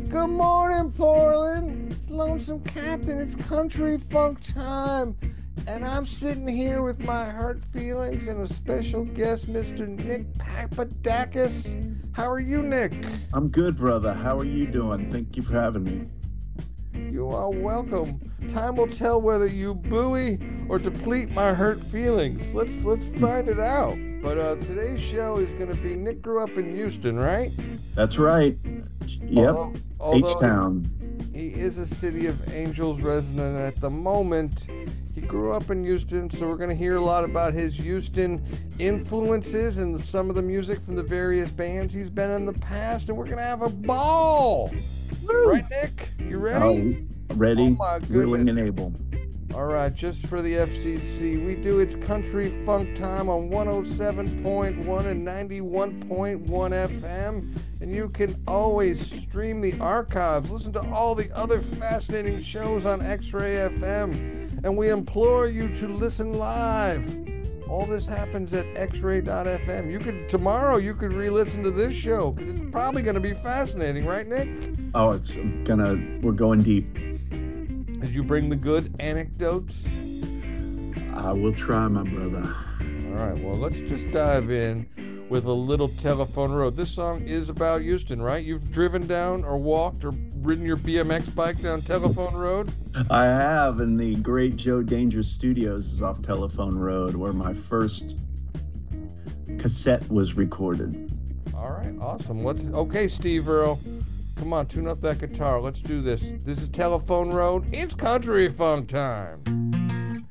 Good morning, Portland. It's Lonesome Captain. It's country funk time. And I'm sitting here with my hurt feelings and a special guest, Mr. Nick Papadakis. How are you, Nick? I'm good, brother. How are you doing? Thank you for having me. You are welcome. Time will tell whether you buoy or deplete my hurt feelings. Let's find it out. But today's show is going to be Nick grew up in Houston, right? That's right. Yep. H-Town. He is a City of Angels resident at the moment. He grew up in Houston, so we're going to hear a lot about his Houston influences and some of the music from the various bands he's been in the past, and we're going to have a ball. Woo! Right, Nick? You ready? Ready, oh my goodness. Willing, and able. All right, just for the FCC, we do It's Country Funk Time on 107.1 and 91.1 FM. And you can always stream the archives, listen to all the other fascinating shows on X-Ray FM. And we implore you to listen live. All this happens at xray.fm. Tomorrow you could re-listen to this show because it's probably going to be fascinating, right, Nick? Oh, we're going deep. Did you bring the good anecdotes? I will try, my brother. All right, well, let's just dive in with a little Telephone Road. This song is about Houston, right? You've driven down or walked or ridden your BMX bike down Telephone Road? I have, and the great Joe Danger Studios is off Telephone Road, where my first cassette was recorded. All right, awesome. Okay, Steve Earle. Come on, tune up that guitar. Let's do this. This is Telephone Road. It's country funk time.